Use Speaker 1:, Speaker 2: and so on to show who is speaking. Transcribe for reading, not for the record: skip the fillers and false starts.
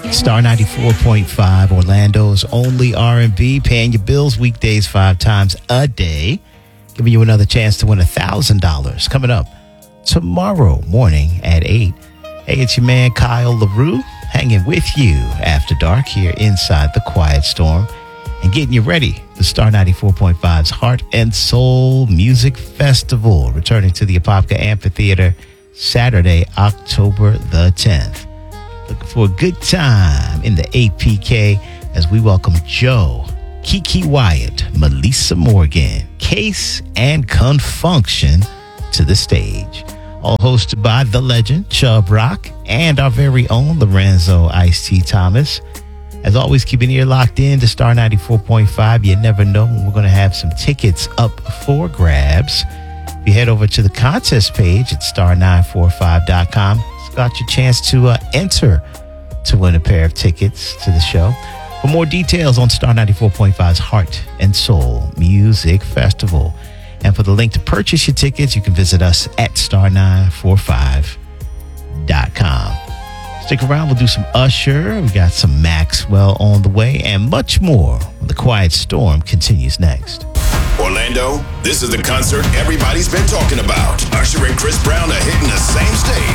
Speaker 1: Star 94.5, Orlando's only R&B, paying your bills weekdays 5 times a day, giving you another chance to win $1,000 coming up tomorrow morning at 8. Hey, it's your man Kyle LaRue hanging with you after dark here inside the Quiet Storm and getting you ready for Star 94.5's Heart and Soul Music Festival, returning to the Apopka Amphitheater Saturday, October the 10th. Looking for a good time in the APK as we welcome Joe, Kiki Wyatt, Melissa Morgan, Case, and Confunction to the stage. All hosted by the legend, Chubb Rock, and our very own Lorenzo Ice-T Thomas. As always, keep an ear locked in to Star 94.5. You never know when we're going to have some tickets up for grabs. If you head over to the contest page at star945.com, got your chance to enter to win a pair of tickets to the show. For more details on Star 94.5's Heart and Soul Music Festival, and for the link to purchase your tickets, you can visit us at star945.com. Stick around, we'll do some Usher, we got some Maxwell on the way, and much more when the Quiet Storm continues next.
Speaker 2: Orlando, this is the concert everybody's been talking about. Usher and Chris Brown are hitting the same stage.